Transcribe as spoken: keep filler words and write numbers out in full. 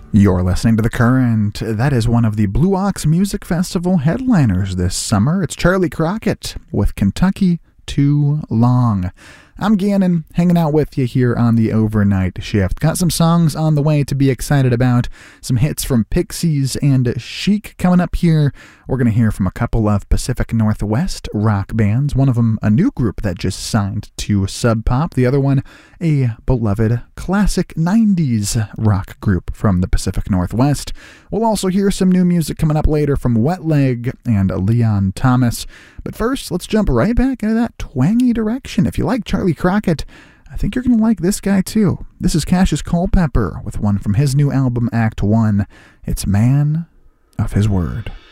You're listening to The Current. That is one of the Blue Ox Music Festival headliners this summer. It's Charlie Crockett with Kentucky Too Long. I'm Gannon, hanging out with you here on the overnight shift. Got some songs on the way to be excited about. Some hits from Pixies and Chic coming up here. We're going to hear from a couple of Pacific Northwest rock bands. One of them a new group that just signed to Sub Pop. The other one a beloved classic nineties rock group from the Pacific Northwest. We'll also hear some new music coming up later from Wet Leg and Leon Thomas. But first, let's jump right back into that twangy direction. If you like Charlie Crockett, I think you're going to like this guy too. This is Cassius Culpepper with one from his new album, Act One. It's Man of His Word.